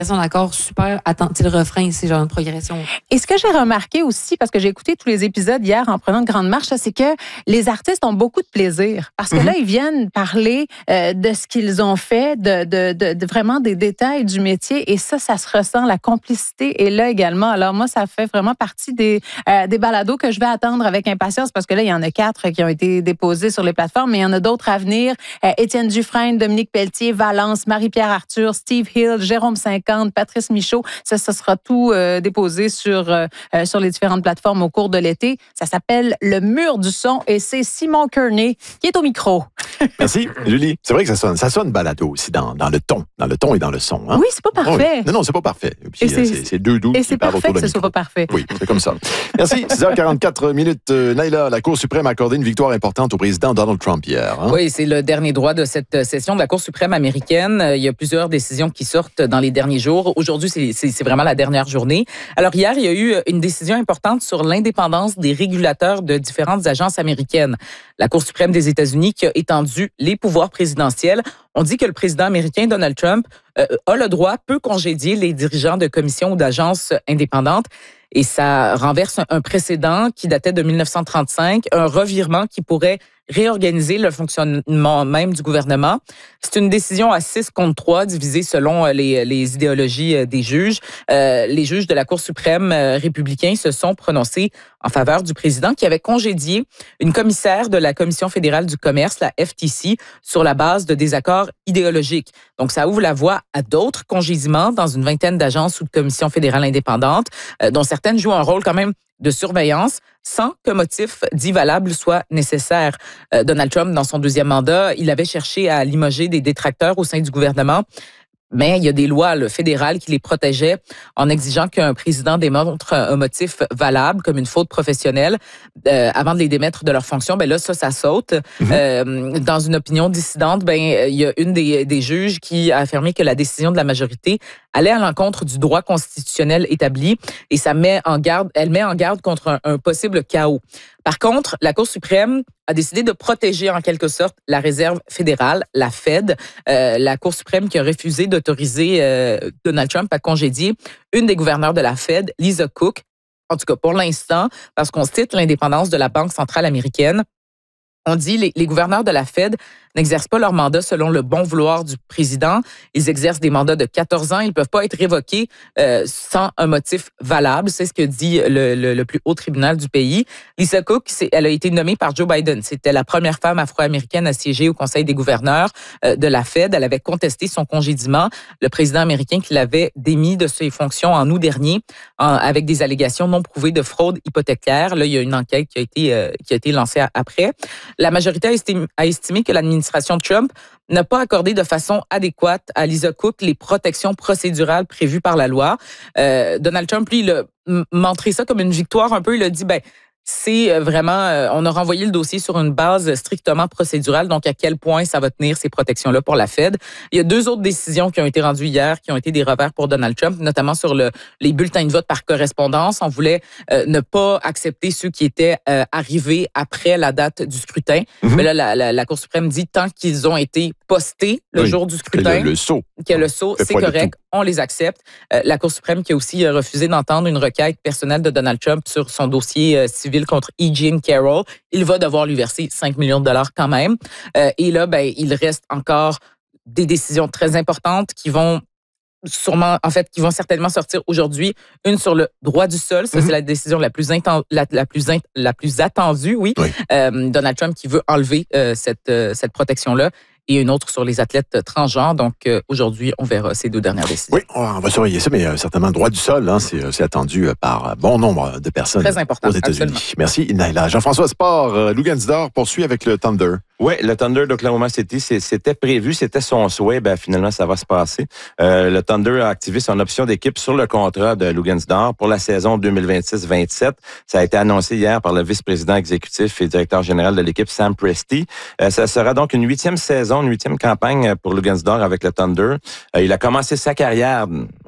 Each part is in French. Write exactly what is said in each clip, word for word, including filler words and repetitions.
d'accord, super. Attends, le refrain, c'est genre une progression. Et ce que j'ai remarqué aussi, parce que j'ai écouté tous les épisodes hier en prenant une grande marche, c'est que les artistes ont beaucoup de plaisir. Parce que mm-hmm. là, ils viennent parler euh, de ce qu'ils ont fait, de, de, de, de vraiment des détails du métier. Et ça, ça se ressent. La complicité est là également. Alors moi, ça fait vraiment partie des, euh, des balados que je vais attendre avec impatience, parce que là, il y en a quatre qui ont été déposés sur les plateformes, mais il y en a d'autres à venir. Euh, Étienne Dufresne, Dominique Pelletier, Valence, Marie-Pierre Arthur, Steve Hill, Jérôme cinquante, Patrice Michaud, ça, ça sera tout euh, déposé sur, euh, sur les différentes plateformes au cours de l'été. Ça s'appelle Le Mur du son et c'est Simon Kearney qui est au micro. Merci, Julie. C'est vrai que ça sonne, ça sonne balado aussi dans, dans le ton, dans le ton et dans le son. Hein? Oui, c'est pas parfait. Oui. Non, non, c'est pas parfait. Et puis, et c'est, c'est, c'est deux doux. Et c'est parfait que ce soit pas parfait. Oui, c'est comme ça. Merci. six heures quarante-quatre minutes. Euh, Naila, la Cour suprême a accordé une victoire importante au président Donald Trump hier. Hein? Oui, c'est le dernier droit de cette session de la Cour suprême américaine. Il y a plusieurs décisions qui sortent dans les derniers jours. Aujourd'hui, c'est, c'est, c'est vraiment la dernière journée. Alors hier, il y a eu une décision importante sur l'indépendance des régulateurs de différentes agences américaines. La Cour suprême des États-Unis qui a étendu les pouvoirs présidentiels. On dit que le président américain Donald Trump euh, a le droit, peut congédier les dirigeants de commissions ou d'agences indépendantes. Et ça renverse un précédent qui datait de dix-neuf cent trente-cinq, un revirement qui pourrait réorganiser le fonctionnement même du gouvernement. C'est une décision à six contre trois, divisée selon les, les idéologies des juges. Euh, les juges de la Cour suprême euh, républicains se sont prononcés en faveur du président qui avait congédié une commissaire de la Commission fédérale du commerce, la F T C, sur la base de désaccords idéologiques. Donc, ça ouvre la voie à d'autres congédiements dans une vingtaine d'agences ou de commissions fédérales indépendantes, euh, dont certaines jouent un rôle quand même de surveillance sans que motif dit valable soit nécessaire. Euh, Donald Trump, dans son deuxième mandat, il avait cherché à limoger des détracteurs au sein du gouvernement. Mais il y a des lois le fédérales qui les protégeaient en exigeant qu'un président démontre un motif valable, comme une faute professionnelle, euh, avant de les démettre de leur fonction. Ben là, ça, ça saute. Mm-hmm. Euh, dans une opinion dissidente, ben il y a une des, des juges qui a affirmé que la décision de la majorité allait à l'encontre du droit constitutionnel établi et ça met en garde, elle met en garde contre un, un possible chaos. Par contre, la Cour suprême a décidé de protéger en quelque sorte la réserve fédérale, la Fed, euh, la Cour suprême qui a refusé d'autoriser euh, Donald Trump à congédier une des gouverneurs de la Fed, Lisa Cook, en tout cas pour l'instant, parce qu'on cite l'indépendance de la Banque centrale américaine. On dit les, les gouverneurs de la Fed n'exercent pas leur mandat selon le bon vouloir du président. Ils exercent des mandats de quatorze ans. Ils ne peuvent pas être révoqués euh, sans un motif valable. C'est ce que dit le, le, le plus haut tribunal du pays. Lisa Cook, c'est, elle a été nommée par Joe Biden. C'était la première femme afro-américaine à siéger au Conseil des gouverneurs euh, de la Fed. Elle avait contesté son congédiement. Le président américain qui l'avait démis de ses fonctions en août dernier en, avec des allégations non prouvées de fraude hypothécaire. Là, il y a une enquête qui a été, euh, qui a été lancée après. La majorité a estimé, a estimé que l'administration Trump n'a pas accordé de façon adéquate à Lisa Cook les protections procédurales prévues par la loi. Euh, Donald Trump, lui, il a montré ça comme une victoire un peu. Il a dit, ben, c'est vraiment, on a renvoyé le dossier sur une base strictement procédurale, donc à quel point ça va tenir ces protections-là pour la Fed. Il y a deux autres décisions qui ont été rendues hier, qui ont été des revers pour Donald Trump, notamment sur le, les bulletins de vote par correspondance. On voulait euh, ne pas accepter ceux qui étaient euh, arrivés après la date du scrutin. Mm-hmm. Mais là, la, la, la Cour suprême dit tant qu'ils ont été postés le oui, jour du scrutin, le, le sceau, que le sceau, c'est correct, on les accepte. Euh, la Cour suprême qui a aussi refusé d'entendre une requête personnelle de Donald Trump sur son dossier euh, civil contre E. Jean Carroll. Il va devoir lui verser cinq millions de dollars quand même. Euh, et là, ben, il reste encore des décisions très importantes qui vont sûrement, en fait, qui vont certainement sortir aujourd'hui. Une sur le droit du sol. Ça, mm-hmm. c'est la décision la plus, inten- la, la plus, in- la plus attendue, oui. oui. Euh, Donald Trump qui veut enlever euh, cette, euh, cette protection-là. Et une autre sur les athlètes transgenres. Donc, euh, aujourd'hui, on verra ces deux dernières décisions. Oui, on va surveiller ça, mais euh, certainement, le droit du sol, hein, c'est, c'est attendu par bon nombre de personnes Très important, aux États-Unis. Absolument. Merci, Naila. Jean-François Sport, euh, Lou Gansdor poursuit avec le Thunder. Oui, le Thunder d'Oklahoma City, c'est, c'était prévu, c'était son souhait. Ben, finalement, ça va se passer. Euh, le Thunder a activé son option d'équipe sur le contrat de Lou Gansdor pour la saison deux mille vingt-six vingt-sept. Ça a été annoncé hier par le vice-président exécutif et directeur général de l'équipe, Sam Presti. Euh, ça sera donc une huitième saison, une huitième campagne pour Lou Gansdor avec le Thunder. Euh, il a commencé sa carrière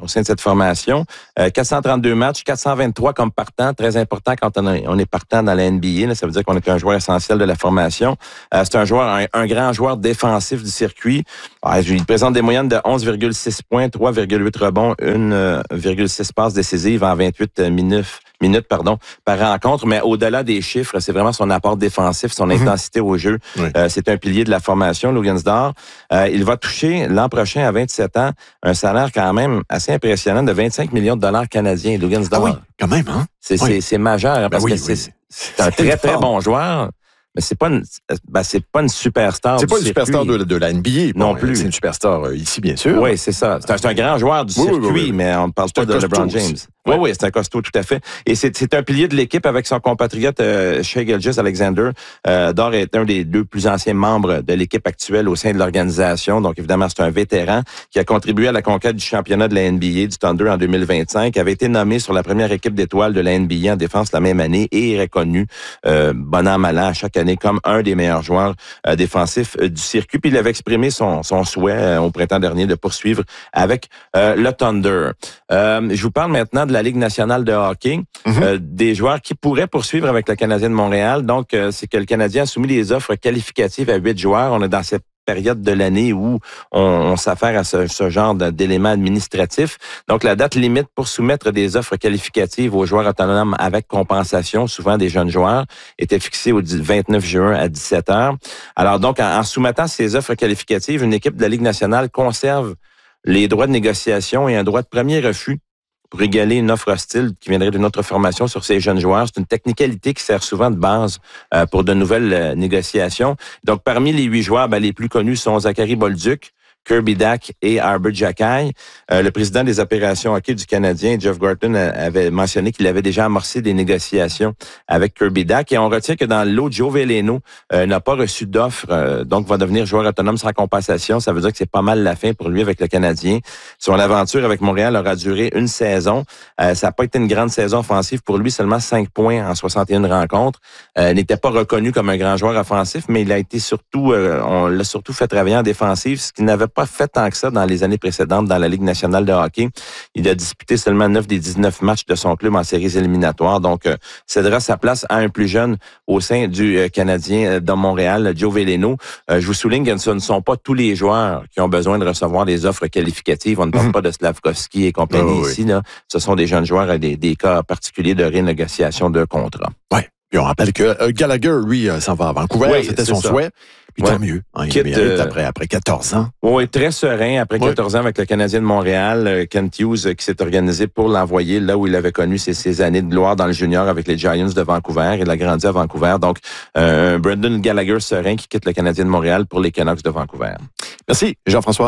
au sein de cette formation. Euh, quatre cent trente-deux matchs, quatre cent vingt-trois comme partant, très important quand on, a, on est partant dans la N B A. Là, ça veut dire qu'on est un joueur essentiel de la formation. Euh, c'est un joueur, un, un grand joueur défensif du circuit. Euh, il présente des moyennes de onze virgule six points, trois virgule huit rebonds, un virgule six passes décisives en vingt-huit minutes. minutes pardon, par rencontre, mais au-delà des chiffres, c'est vraiment son apport défensif, son mm-hmm. intensité au jeu. Oui. Euh, c'est un pilier de la formation, Lugansdor. Euh, il va toucher l'an prochain, à vingt-sept ans, un salaire quand même assez impressionnant de vingt-cinq millions de dollars canadiens. Lugansdor. Ah oui, quand même, hein? C'est, oui. c'est, c'est majeur, hein, parce ben oui, que oui. c'est, c'est un très, très bon joueur. Mais c'est pas une, ben c'est pas une superstar. C'est du pas une circuit. superstar de, de la N B A. Non bon, plus. C'est une superstar euh, ici, bien sûr. Oui, c'est ça. C'est un, c'est un grand joueur du oui, circuit, oui, oui. mais on ne parle pas de LeBron James. Aussi. Oui, oui, c'est un costaud, tout à fait. Et c'est, c'est un pilier de l'équipe avec son compatriote euh, Shai Gilgeous-Alexander. Euh, Dor est un des deux plus anciens membres de l'équipe actuelle au sein de l'organisation. Donc, évidemment, c'est un vétéran qui a contribué à la conquête du championnat de la N B A du Thunder en deux mille vingt-cinq, avait été nommé sur la première équipe d'étoiles de la N B A en défense la même année et est reconnu, euh, bon an, mal an, chaque année, comme un des meilleurs joueurs euh, défensifs euh, du circuit. Puis il avait exprimé son, son souhait euh, au printemps dernier de poursuivre avec euh, le Thunder. Euh, je vous parle maintenant de la Ligue nationale de hockey, mm-hmm. euh, des joueurs qui pourraient poursuivre avec le Canadien de Montréal. Donc, euh, c'est que le Canadien a soumis les offres qualificatives à huit joueurs. On est dans cette période de l'année où on, on s'affaire à ce, ce genre d'éléments administratifs. Donc, la date limite pour soumettre des offres qualificatives aux joueurs autonomes avec compensation, souvent des jeunes joueurs, était fixée au vingt-neuf juin à dix-sept heures. Alors donc, en, en soumettant ces offres qualificatives, une équipe de la Ligue nationale conserve les droits de négociation et un droit de premier refus pour égaler une offre hostile qui viendrait d'une autre formation sur ces jeunes joueurs. C'est une technicalité qui sert souvent de base euh, pour de nouvelles euh, négociations. Donc, parmi les huit joueurs, ben, les plus connus sont Zachary Bolduc, Kirby Dack et Arbor Xhekaj. Euh, le président des opérations hockey du Canadien, Jeff Gorton, avait mentionné qu'il avait déjà amorcé des négociations avec Kirby Dack. Et on retient que dans l'autre, Joe Veleno euh, n'a pas reçu d'offre, euh, donc va devenir joueur autonome sans compensation. Ça veut dire que c'est pas mal la fin pour lui avec le Canadien. Son aventure avec Montréal aura duré une saison. Euh, ça n'a pas été une grande saison offensive pour lui, seulement cinq points en soixante et une rencontres. Euh, n'était pas reconnu comme un grand joueur offensif, mais il a été surtout, euh, on l'a surtout fait travailler en défensive, ce qu'il n'avait pas fait tant que ça dans les années précédentes dans la Ligue nationale de hockey. Il a disputé seulement neuf des dix-neuf matchs de son club en séries éliminatoires. Donc, euh, cédera sa place à un plus jeune au sein du euh, Canadien de Montréal, Joe Veleno. Euh, je vous souligne que ce ne sont pas tous les joueurs qui ont besoin de recevoir des offres qualificatives. On ne parle mm-hmm. pas de Slavkovski et compagnie oh, ici. Oui. Là. Ce sont des jeunes joueurs à des, des cas particuliers de renégociation de contrat. Oui. Puis on rappelle que euh, Gallagher, lui, euh, s'en va à Vancouver. Oui, c'était son ça. souhait. Puis ouais. tant mieux. Hein, il mérite euh, après, après quatorze ans. Oui, très serein. Après ouais. quatorze ans avec le Canadien de Montréal, euh, Kent Hughes euh, qui s'est organisé pour l'envoyer là où il avait connu ses, ses années de gloire dans le junior avec les Giants de Vancouver. Il a grandi à Vancouver. Donc, euh, Brendan Gallagher serein qui quitte le Canadien de Montréal pour les Canucks de Vancouver. Merci, Jean-François.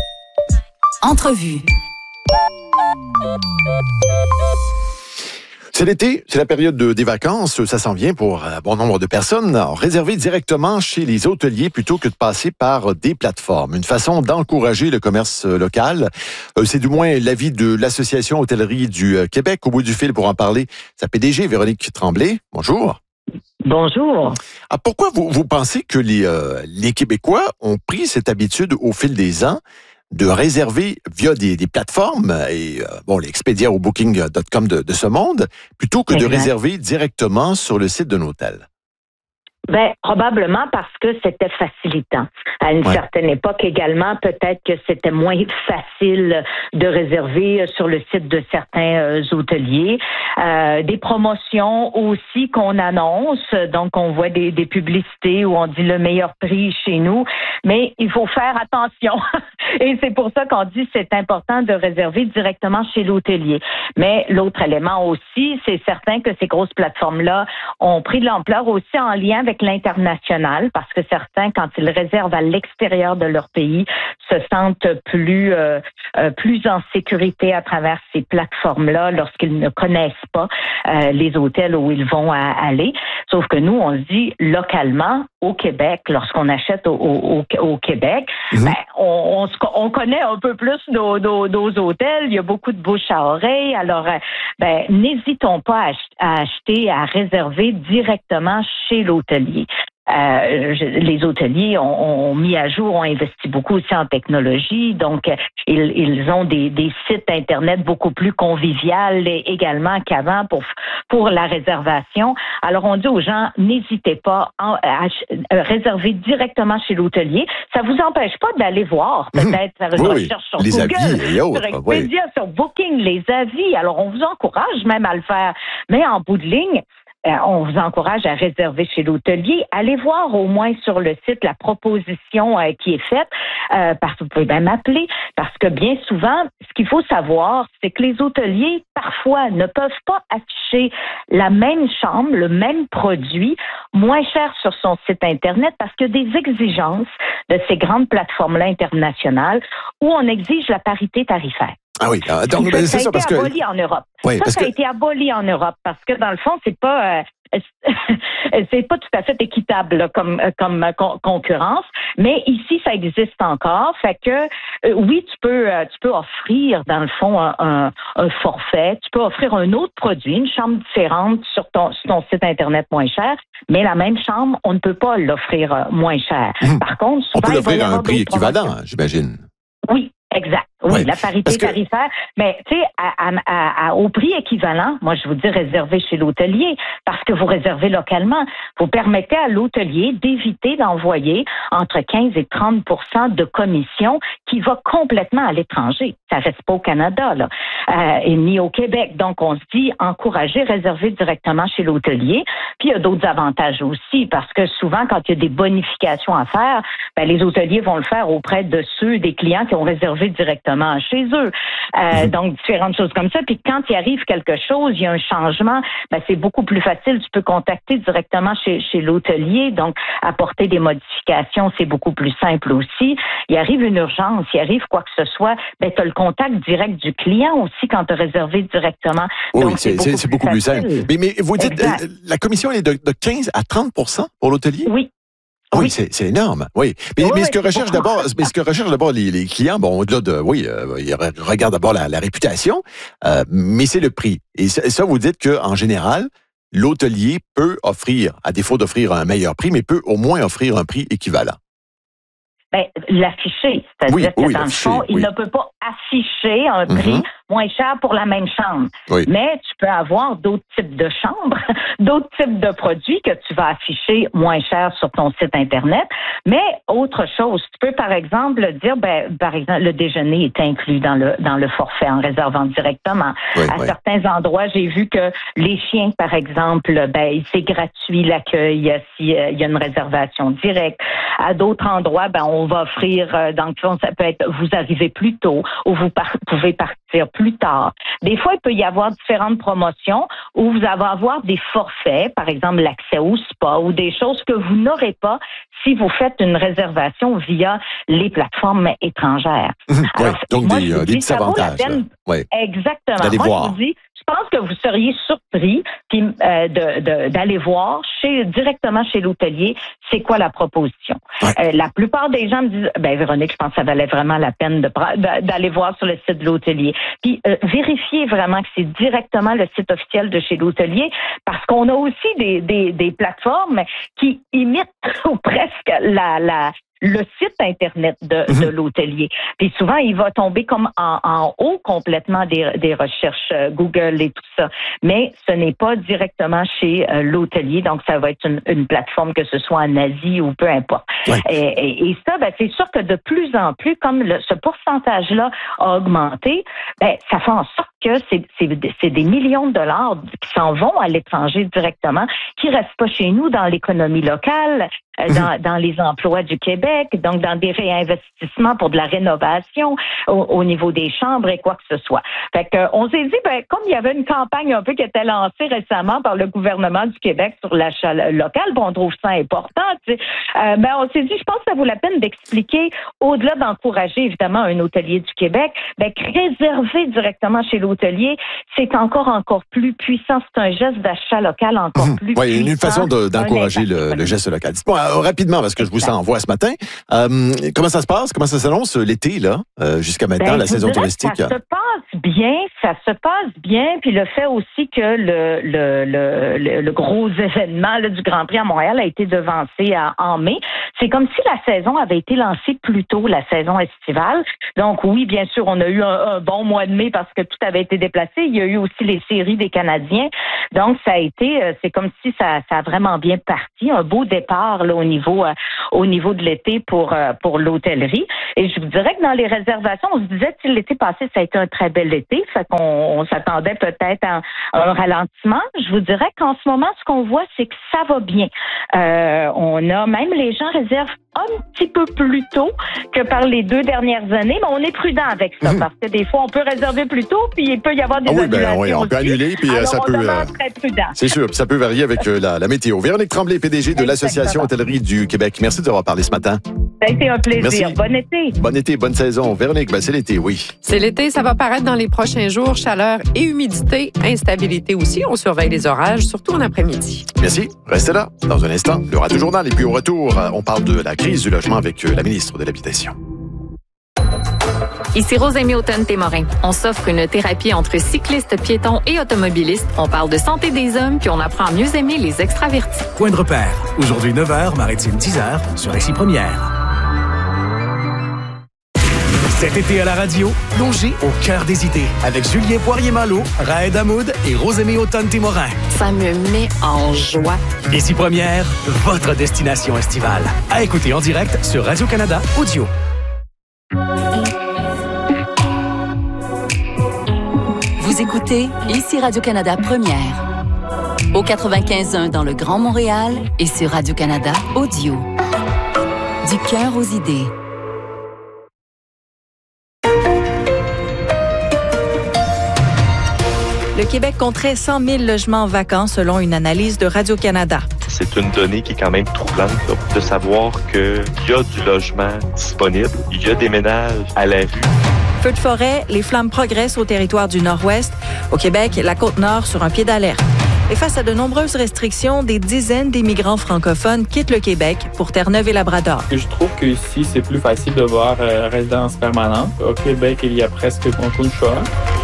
Entrevue. C'est l'été, c'est la période de, des vacances, ça s'en vient pour un bon nombre de personnes. Alors, réserver directement chez les hôteliers plutôt que de passer par des plateformes. Une façon d'encourager le commerce local. C'est du moins l'avis de l'Association Hôtellerie du Québec. Au bout du fil pour en parler, sa P D G, Véronique Tremblay. Bonjour. Bonjour. Ah, pourquoi vous, vous pensez que les, euh, les Québécois ont pris cette habitude au fil des ans de réserver via des, des plateformes et euh, bon les Expedia ou Booking point com de, de ce monde, plutôt que exact. de réserver directement sur le site d'un hôtel? Ben, probablement parce que c'était facilitant. À une ouais. certaine époque également, peut-être que c'était moins facile de réserver sur le site de certains euh, hôteliers. Euh, des promotions aussi qu'on annonce, donc on voit des, des publicités où on dit le meilleur prix chez nous, mais il faut faire attention. Et c'est pour ça qu'on dit que c'est important de réserver directement chez l'hôtelier. Mais l'autre élément aussi, c'est certain que ces grosses plateformes-là ont pris de l'ampleur aussi en lien avec l'international, parce que certains, quand ils réservent à l'extérieur de leur pays, se sentent plus euh, euh, plus en sécurité à travers ces plateformes-là lorsqu'ils ne connaissent pas euh, les hôtels où ils vont à, aller. Sauf que nous, on se dit localement, au Québec, lorsqu'on achète au, au, au Québec, mmh. ben, on, on, on connaît un peu plus nos, nos, nos hôtels. Il y a beaucoup de bouche à oreille. Alors, ben, n'hésitons pas à, ach- à acheter, à réserver directement chez l'hôtelier. euh, les hôteliers ont, ont mis à jour, ont investi beaucoup aussi en technologie, donc ils, ils ont des, des sites Internet beaucoup plus convivial également qu'avant pour, pour la réservation. Alors, on dit aux gens, n'hésitez pas à, à, à réserver directement chez l'hôtelier. Ça vous empêche pas d'aller voir, peut-être faire une oui, recherche sur les Google, avis et autres, sur Expedia, oui. sur Booking, les avis. Alors, on vous encourage même à le faire. Mais en bout de ligne, Euh, on vous encourage à réserver chez l'hôtelier. Allez voir au moins sur le site la proposition euh, qui est faite, euh, parce que vous pouvez même appeler, parce que bien souvent, ce qu'il faut savoir, c'est que les hôteliers, parfois, ne peuvent pas afficher la même chambre, le même produit, moins cher sur son site Internet, parce qu'il y a des exigences de ces grandes plateformes-là internationales où on exige la parité tarifaire. Ah oui, donc ça, c'est ça a ça été parce que aboli en Europe. oui, ça, parce ça a que... été aboli en Europe parce que dans le fond, c'est pas euh, c'est pas tout à fait équitable là, comme comme con- concurrence, mais ici ça existe encore. Fait que euh, oui, tu peux euh, tu peux offrir dans le fond un, un, un forfait, tu peux offrir un autre produit, une chambre différente sur ton sur ton site Internet moins cher, mais la même chambre, on ne peut pas l'offrir euh, moins cher. Mmh. Par contre, souvent, on peut l'offrir à un prix équivalent, promotions. j'imagine. Oui. Exact. Oui, ouais. La parité que... tarifaire. Mais, tu sais, à, à, à, au prix équivalent, moi, je vous dis réserver chez l'hôtelier parce que vous réservez localement. Vous permettez à l'hôtelier d'éviter d'envoyer entre quinze et trente pour cent de commission qui va complètement à l'étranger. Ça reste pas au Canada, là, euh, et ni au Québec. Donc, on se dit encourager, réserver directement chez l'hôtelier. Puis, il y a d'autres avantages aussi parce que souvent, quand il y a des bonifications à faire, ben, les hôteliers vont le faire auprès de ceux, des clients qui ont réservé directement chez eux. Euh, mmh. Donc, différentes choses comme ça. Puis quand il arrive quelque chose, il y a un changement, ben, c'est beaucoup plus facile. Tu peux contacter directement chez, chez l'hôtelier. Donc, apporter des modifications, c'est beaucoup plus simple aussi. Il arrive une urgence, il arrive quoi que ce soit, ben, tu as le contact direct du client aussi quand tu as réservé directement. Oui, Donc, c'est, c'est, c'est beaucoup plus, c'est beaucoup plus simple. Mais, mais vous dites, exact. La commission est de, de quinze à trente pour cent pour l'hôtelier? Oui. Oui, oui. C'est, c'est énorme. Oui, mais, oui, mais ce que oui, recherchent d'abord, mais ce que recherchent d'abord les, les clients, bon, au-delà de, oui, euh, ils regardent d'abord la, la réputation, euh, mais c'est le prix. Et ça, ça, vous dites que en général, l'hôtelier peut offrir, à défaut d'offrir un meilleur prix, mais peut au moins offrir un prix équivalent. Ben, l'afficher, c'est-à-dire oui, que oui, dans le fond, oui. il ne peut pas afficher un prix mm-hmm. moins cher pour la même chambre. Oui. Mais tu peux avoir d'autres types de chambres, d'autres types de produits que tu vas afficher moins cher sur ton site Internet. Mais autre chose, tu peux par exemple dire, ben, par exemple, le déjeuner est inclus dans le dans le forfait en réservant directement. Oui, à oui. certains endroits, j'ai vu que les chiens, par exemple, ben, c'est gratuit l'accueil s'il y a une réservation directe. À d'autres endroits, ben, on va offrir, euh, dans le fond, ça peut être, vous arrivez plus tôt ou vous par- pouvez partir plus tard. Des fois, il peut y avoir différentes promotions où vous allez avoir des forfaits, par exemple l'accès au spa ou des choses que vous n'aurez pas si vous faites une réservation via les plateformes étrangères. Alors, oui, donc moi, des, je vous des dis, petits ça vaut la avantages. peine. Oui. Exactement. D'aller moi, voir. je vous dis, je pense que vous seriez surpris puis, euh, de, de, d'aller voir chez, directement chez l'hôtelier c'est quoi la proposition. Ouais. Euh, la plupart des gens me disent, ben Véronique, je pense que ça valait vraiment la peine de, d'aller voir sur le site de l'hôtelier. Puis euh, vérifiez vraiment que c'est directement le site officiel de chez l'hôtelier parce qu'on a aussi des, des, des plateformes qui imitent ou presque la, la le site Internet de, mm-hmm. de l'hôtelier. Puis souvent, il va tomber comme en, en haut complètement des, des recherches euh, Google et tout ça. Mais ce n'est pas directement chez euh, l'hôtelier. Donc, ça va être une, une plateforme, que ce soit en Asie ou peu importe. Ouais. Et, et, et ça, ben, c'est sûr que de plus en plus, comme le, ce pourcentage-là a augmenté, ben, ça fait en sorte que c'est, c'est, c'est des millions de dollars qui s'en vont à l'étranger directement, qui restent pas chez nous dans l'économie locale, euh, mm-hmm. dans, dans les emplois du Québec, donc dans des réinvestissements pour de la rénovation au, au niveau des chambres et quoi que ce soit. Fait que, on s'est dit, ben, comme il y avait une campagne un peu qui était lancée récemment par le gouvernement du Québec sur l'achat local, ben, on trouve ça important, tu sais, euh, ben, on s'est dit, je pense que ça vaut la peine d'expliquer, au-delà d'encourager évidemment un hôtelier du Québec, ben, réserver directement chez l'hôtelier, c'est encore encore plus puissant. C'est un geste d'achat local encore mmh. plus ouais, puissant. Oui, une façon de, d'encourager le, le geste local. Dites-moi euh, rapidement, parce que je vous sens en voix ce matin, euh, comment ça se passe? Comment ça s'annonce l'été, là, euh, jusqu'à maintenant, ben, la saison touristique? Ça se passe bien, ça se passe bien. Puis le fait aussi que le, le, le, le, le gros événement là, du Grand Prix à Montréal a été devancé à, en mai. C'est comme si la saison avait été lancée plus tôt, la saison estivale. Donc oui, bien sûr, on a eu un, un bon mois de mai parce que tout avait été déplacé. Il y a eu aussi les séries des Canadiens. Donc ça a été, c'est comme si ça, ça a vraiment bien parti. Un beau départ là, au niveau euh, au niveau de l'été pour euh, pour l'hôtellerie. Et je vous dirais que dans les réservations, on se disait que l'été passé, ça a été un très bel été. Fait qu'on on s'attendait peut-être à, à un ralentissement. Je vous dirais qu'en ce moment, ce qu'on voit, c'est que ça va bien. Euh, on a même les gens réservent un petit peu plus tôt que par les deux dernières années, mais on est prudent avec ça mmh. parce que des fois, on peut réserver plus tôt, puis il peut y avoir des ah oui, annulations. Ben, oui, on peut annuler, puis Alors, ça on peut. Euh, très prudent. C'est sûr, puis ça peut varier avec euh, la, la météo. Véronique Tremblay, P D G de Exactement. l'Association Hôtellerie du Québec. Merci d'avoir parlé ce matin. Ça a été un plaisir. Merci. Bon été. Bon été, bonne saison. Véronique, ben c'est l'été, oui. C'est l'été, ça va paraître dans les prochains jours. Chaleur et humidité, instabilité aussi. On surveille les orages, surtout en après-midi. Merci. Restez là. Dans un instant, le Radio Journal. Et puis au retour, on parle de la crise du logement avec la ministre de l'Habitation. Ici Rosemée Automne-Témorin. On s'offre une thérapie entre cyclistes, piétons et automobilistes. On parle de santé des hommes, puis on apprend à mieux aimer les extravertis. Point de repère. Aujourd'hui neuf heures, Maritime dix heures, sur Récit Première. Cet été à la radio, plongez au cœur des idées avec Julien Poirier-Malo, Raed Hamoud et Rosemée Automne-Témorin. Ça me met en joie. Récit Première, votre destination estivale. À écouter en direct sur Radio-Canada Audio. Vous écoutez ici Radio-Canada Première. Au quatre-vingt-quinze point un dans le Grand Montréal et sur Radio-Canada Audio. Du cœur aux idées. Le Québec compterait cent mille logements vacants selon une analyse de Radio-Canada. C'est une donnée qui est quand même troublante là, de savoir qu'il y a du logement disponible, il y a des ménages à la rue. Feux de forêt, les flammes progressent au territoire du Nord-Ouest. Au Québec, la Côte-Nord sur un pied d'alerte. Et face à de nombreuses restrictions, des dizaines d'immigrants francophones quittent le Québec pour Terre-Neuve et Labrador. Je trouve qu'ici, c'est plus facile de voir euh, résidence permanente. Au Québec, il y a presque beaucoup de choix.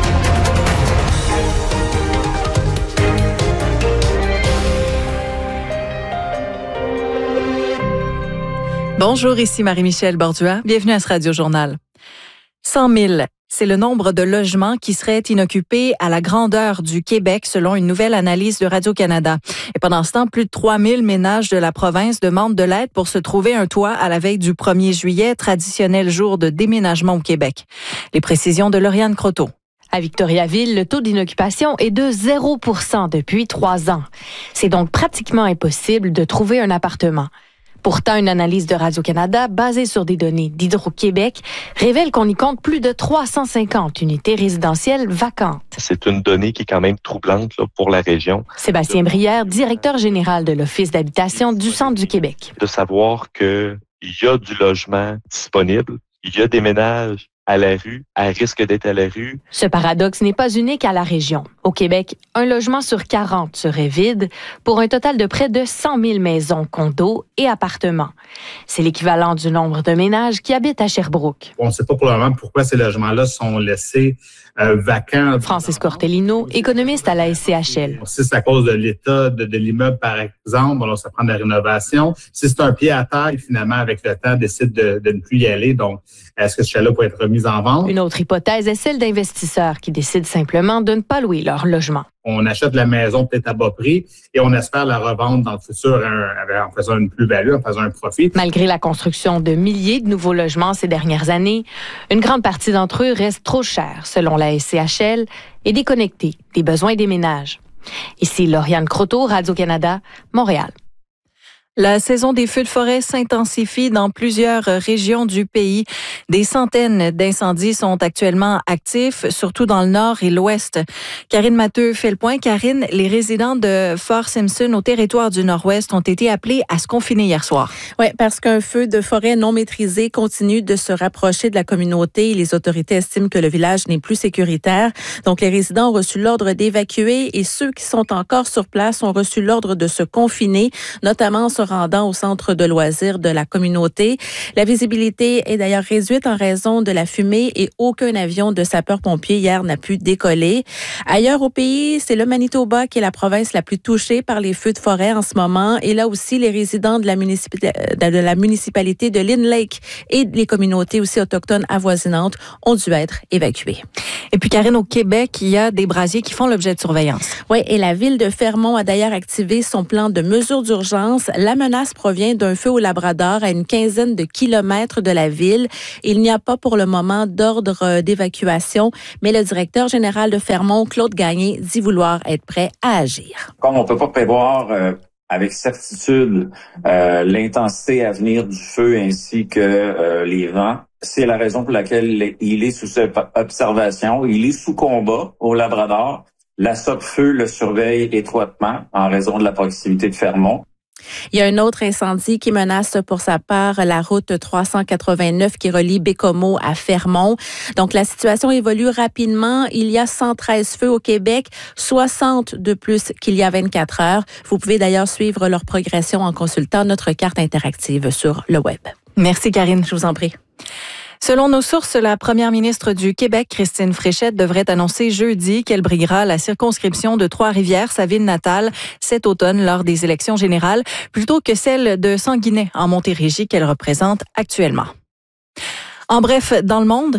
Bonjour, ici Marie-Michel Bordua. Bienvenue à ce Radio-Journal. cent mille, c'est le nombre de logements qui seraient inoccupés à la grandeur du Québec selon une nouvelle analyse de Radio-Canada. Et pendant ce temps, plus de trois mille ménages de la province demandent de l'aide pour se trouver un toit à la veille du premier juillet, traditionnel jour de déménagement au Québec. Les précisions de Lauriane Croteau. À Victoriaville, le taux d'inoccupation est de zéro pour cent depuis trois ans. C'est donc pratiquement impossible de trouver un appartement. Pourtant, une analyse de Radio-Canada basée sur des données d'Hydro-Québec révèle qu'on y compte plus de trois cent cinquante unités résidentielles vacantes. C'est une donnée qui est quand même troublante là, pour la région. Sébastien Brière, directeur général de l'Office d'habitation du Centre du Québec. De savoir qu'il y a du logement disponible, il y a des ménages à la rue, à risque d'être à la rue. Ce paradoxe n'est pas unique à la région. Au Québec, un logement sur quarante serait vide pour un total de près de cent mille maisons, condos et appartements. C'est l'équivalent du nombre de ménages qui habitent à Sherbrooke. On ne sait pas pour le moment pourquoi ces logements-là sont laissés euh, vacants. Francis Cortellino, économiste à la S C H L. Si c'est à cause de l'état de, de l'immeuble, par exemple, alors ça prend de la rénovation. Si c'est un pied à terre, finalement, avec le temps, décide de, de ne plus y aller. Donc, est-ce que ce chalet peut être remis en vente? Une autre hypothèse est celle d'investisseurs qui décident simplement de ne pas louer leur logement. On achète la maison peut-être à bas prix et on espère la revendre dans le futur en faisant une plus-value, en faisant un profit. Malgré la construction de milliers de nouveaux logements ces dernières années, une grande partie d'entre eux reste trop chers, selon la S C H L, et déconnectés des besoins des ménages. Ici Lauriane Croteau, Radio-Canada, Montréal. La saison des feux de forêt s'intensifie dans plusieurs régions du pays. Des centaines d'incendies sont actuellement actifs, surtout dans le nord et l'ouest. Karine Matteux fait le point. Karine, les résidents de Fort Simpson au territoire du nord-ouest ont été appelés à se confiner hier soir. Oui, parce qu'un feu de forêt non maîtrisé continue de se rapprocher de la communauté. Les autorités estiment que le village n'est plus sécuritaire. Donc, les résidents ont reçu l'ordre d'évacuer et ceux qui sont encore sur place ont reçu l'ordre de se confiner, notamment en se rendant au centre de loisirs de la communauté. La visibilité est d'ailleurs réduite en raison de la fumée et aucun avion de sapeurs-pompiers hier n'a pu décoller. Ailleurs au pays, c'est le Manitoba qui est la province la plus touchée par les feux de forêt en ce moment. Et là aussi, les résidents de la, municip- de la municipalité de Lynn Lake et les communautés aussi autochtones avoisinantes ont dû être évacuées. Et puis, Karine, au Québec, il y a des brasiers qui font l'objet de surveillance. Oui, et la ville de Fermont a d'ailleurs activé son plan de mesures d'urgence. La menace provient d'un feu au Labrador à une quinzaine de kilomètres de la ville. Il n'y a pas pour le moment d'ordre d'évacuation, mais le directeur général de Fermont, Claude Gagné, dit vouloir être prêt à agir. Comme on ne peut pas prévoir euh, avec certitude euh, l'intensité à venir du feu ainsi que euh, les vents, c'est la raison pour laquelle il est sous observation, il est sous combat au Labrador. La Sopfeu le surveille étroitement en raison de la proximité de Fermont. Il y a un autre incendie qui menace pour sa part la route trois cent quatre-vingt-neuf qui relie Bécomo à Fermont. Donc, la situation évolue rapidement. Il y a cent treize feux au Québec, soixante de plus qu'il y a vingt-quatre heures. Vous pouvez d'ailleurs suivre leur progression en consultant notre carte interactive sur le web. Merci, Karine. Je vous en prie. Selon nos sources, la première ministre du Québec, Christine Fréchette, devrait annoncer jeudi qu'elle briguera la circonscription de Trois-Rivières, sa ville natale, cet automne lors des élections générales, plutôt que celle de Sanguinet en Montérégie qu'elle représente actuellement. En bref, dans le monde...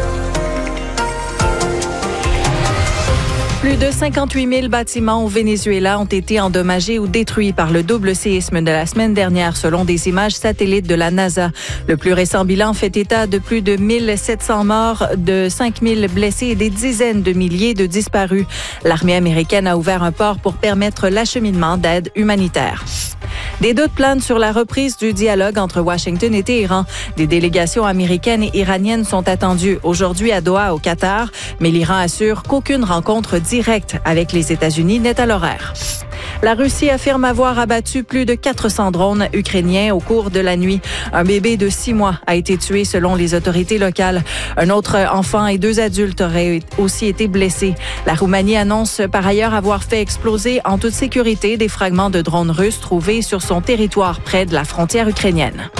Plus de cinquante-huit mille bâtiments au Venezuela ont été endommagés ou détruits par le double séisme de la semaine dernière, selon des images satellites de la NASA. Le plus récent bilan fait état de plus de mille sept cents morts, de cinq mille blessés et des dizaines de milliers de disparus. L'armée américaine a ouvert un port pour permettre l'acheminement d'aide humanitaire. Des doutes planent sur la reprise du dialogue entre Washington et Téhéran. Des délégations américaines et iraniennes sont attendues aujourd'hui à Doha, au Qatar, mais l'Iran assure qu'aucune rencontre directe avec les États-Unis n'est à l'horaire. La Russie affirme avoir abattu plus de quatre cents drones ukrainiens au cours de la nuit. Un bébé de six mois a été tué selon les autorités locales. Un autre enfant et deux adultes auraient aussi été blessés. La Roumanie annonce par ailleurs avoir fait exploser en toute sécurité des fragments de drones russes trouvés sur son territoire près de la frontière ukrainienne.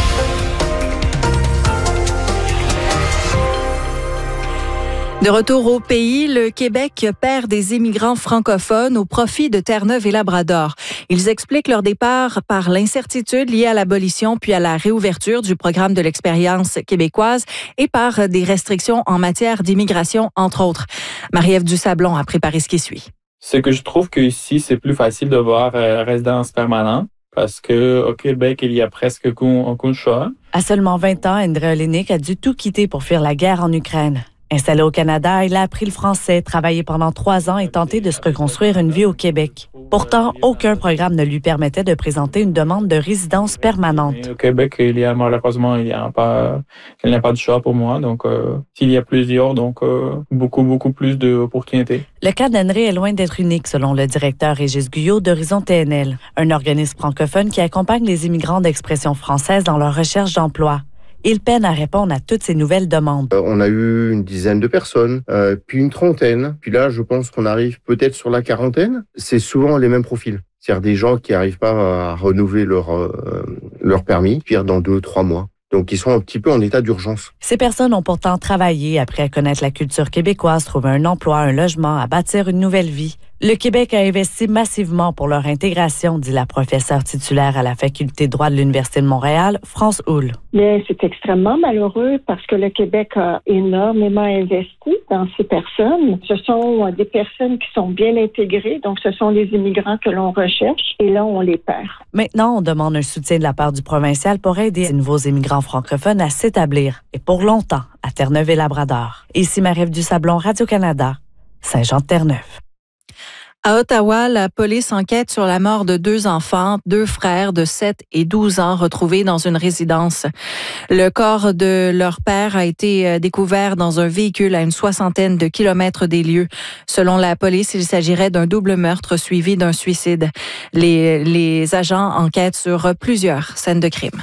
De retour au pays, le Québec perd des immigrants francophones au profit de Terre-Neuve et Labrador. Ils expliquent leur départ par l'incertitude liée à l'abolition puis à la réouverture du programme de l'expérience québécoise et par des restrictions en matière d'immigration, entre autres. Marie-Ève Dusablon a préparé ce qui suit. Ce que je trouve qu'ici, c'est plus facile de voir euh, résidence permanente parce qu'au Québec, il y a presque aucun choix. À seulement vingt ans, André Olenek a dû tout quitter pour fuir la guerre en Ukraine. Installé au Canada, il a appris le français, travaillé pendant trois ans et tenté de se reconstruire une vie au Québec. Pourtant, aucun programme ne lui permettait de présenter une demande de résidence permanente. Et au Québec, il y a malheureusement, il n'y a pas, il n'y a pas de choix pour moi. Donc, euh, s'il y a plusieurs, donc euh, beaucoup, beaucoup plus d'opportunités. Le cas d'André est loin d'être unique, selon le directeur Régis Guyot d'Horizon T N L, un organisme francophone qui accompagne les immigrants d'expression française dans leur recherche d'emploi. Il peine à répondre à toutes ces nouvelles demandes. Euh, on a eu une dizaine de personnes, euh, puis une trentaine. Puis là, je pense qu'on arrive peut-être sur la quarantaine. C'est souvent les mêmes profils. C'est-à-dire des gens qui n'arrivent pas à renouveler leur, euh, leur permis, puis dans deux, trois mois. Donc, ils sont un petit peu en état d'urgence. Ces personnes ont pourtant travaillé, appris à connaître la culture québécoise, trouver un emploi, un logement, à bâtir une nouvelle vie. Le Québec a investi massivement pour leur intégration, dit la professeure titulaire à la faculté de droit de l'Université de Montréal, France Houle. Bien, c'est extrêmement malheureux parce que le Québec a énormément investi dans ces personnes. Ce sont des personnes qui sont bien intégrées, donc ce sont les immigrants que l'on recherche et là, on les perd. Maintenant, on demande un soutien de la part du provincial pour aider ces nouveaux immigrants francophones à s'établir et pour longtemps à Terre-Neuve et Labrador. Ici Marie-Ève Dusablon, Radio-Canada, Saint-Jean-de-Terre-Neuve. À Ottawa, la police enquête sur la mort de deux enfants, deux frères de sept et douze ans retrouvés dans une résidence. Le corps de leur père a été découvert dans un véhicule à une soixantaine de kilomètres des lieux. Selon la police, il s'agirait d'un double meurtre suivi d'un suicide. Les, les agents enquêtent sur plusieurs scènes de crime.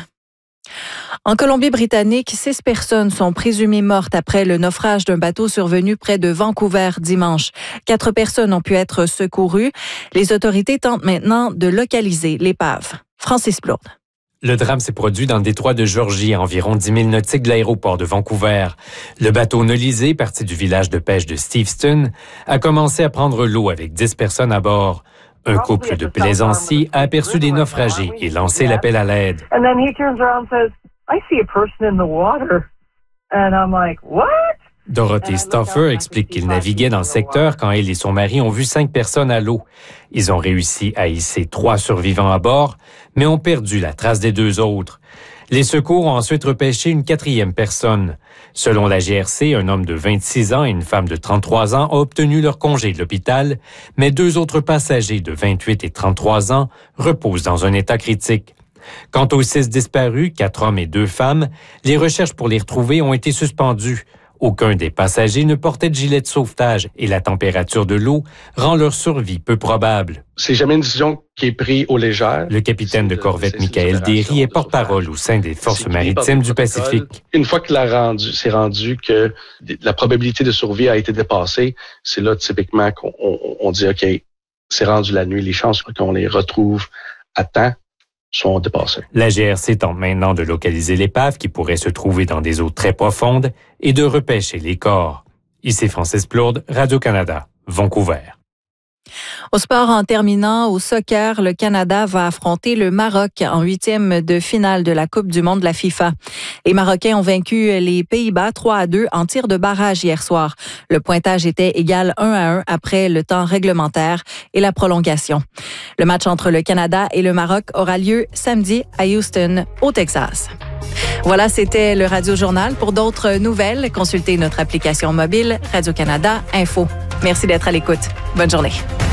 En Colombie-Britannique, six personnes sont présumées mortes après le naufrage d'un bateau survenu près de Vancouver dimanche. Quatre personnes ont pu être secourues. Les autorités tentent maintenant de localiser l'épave. Francis Plourde. Le drame s'est produit dans le détroit de Georgie, à environ dix milles nautiques de l'aéroport de Vancouver. Le bateau Nolisé, parti du village de pêche de Steveston, a commencé à prendre l'eau avec dix personnes à bord. Un couple de plaisanciers a aperçu des naufragés et lancé l'appel à l'aide. And then he turns around and says, I see a person in the water. And I'm like, what? Dorothée Stauffer explique qu'il naviguait dans le secteur quand elle et son mari ont vu cinq personnes à l'eau. Ils ont réussi à hisser trois survivants à bord, mais ont perdu la trace des deux autres. Les secours ont ensuite repêché une quatrième personne. Selon la G R C, un homme de vingt-six ans et une femme de trente-trois ans ont obtenu leur congé de l'hôpital, mais deux autres passagers de vingt-huit et trente-trois ans reposent dans un état critique. Quant aux six disparus, quatre hommes et deux femmes, les recherches pour les retrouver ont été suspendues. Aucun des passagers ne portait de gilet de sauvetage et la température de l'eau rend leur survie peu probable. C'est jamais une décision qui est prise aux légères. Le capitaine de corvette Michael Derry est porte-parole au sein des forces maritimes du Pacifique. Une fois qu'il a rendu, c'est rendu que la probabilité de survie a été dépassée, c'est là typiquement qu'on on, on dit OK, c'est rendu la nuit, les chances qu'on les retrouve à temps sont dépassées. La G R C tente maintenant de localiser l'épave qui pourrait se trouver dans des eaux très profondes et de repêcher les corps. Ici Francis Plourde, Radio-Canada, Vancouver. Au sport, en terminant, au soccer, le Canada va affronter le Maroc en huitième de finale de la Coupe du monde de la FIFA. Les Marocains ont vaincu les Pays-Bas trois à deux en tir de barrage hier soir. Le pointage était égal un à un après le temps réglementaire et la prolongation. Le match entre le Canada et le Maroc aura lieu samedi à Houston, au Texas. Voilà, c'était le Radio-Journal. Pour d'autres nouvelles, consultez notre application mobile Radio-Canada Info. Merci d'être à l'écoute. Bonne journée.